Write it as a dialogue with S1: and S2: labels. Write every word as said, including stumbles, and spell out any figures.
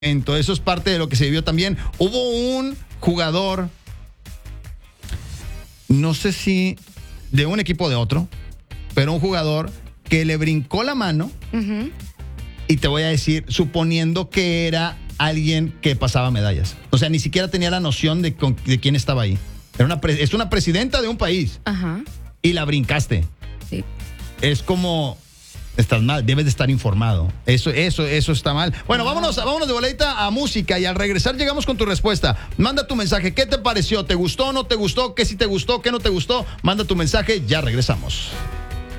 S1: Eso es parte de lo que se vivió también. Hubo un jugador, no sé si de un equipo o de otro, pero un jugador que le brincó la mano, uh-huh. y te voy a decir, suponiendo que era alguien que pasaba medallas. O sea, ni siquiera tenía la noción de, con, de quién estaba ahí. Era una pre, es una presidenta de un país.
S2: Ajá.
S1: Y la brincaste.
S2: Sí.
S1: Es como... Estás mal, debes de estar informado. Eso, eso, eso está mal. Bueno, vámonos, vámonos de boleita a música y al regresar llegamos con tu respuesta. Manda tu mensaje. ¿Qué te pareció? ¿Te gustó o no te gustó? ¿Qué sí te gustó? ¿Qué no te gustó? Manda tu mensaje, ya regresamos.